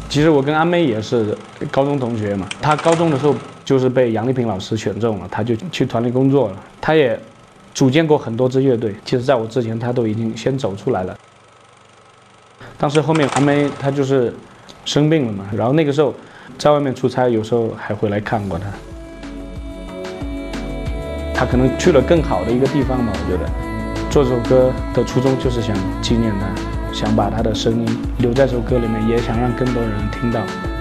其实我跟阿妹也是高中同学嘛，她高中的时候就是被杨丽萍老师选中了，她就去团里工作了。她也组建过很多支乐队，其实在我之前她都已经先走出来了。但是后面阿妹她就是生病了嘛，然后那个时候在外面出差，有时候还回来看过她。她可能去了更好的一个地方嘛，我觉得。做这首歌的初衷就是想纪念她，想把她的声音留在这首歌里面，也想让更多人听到。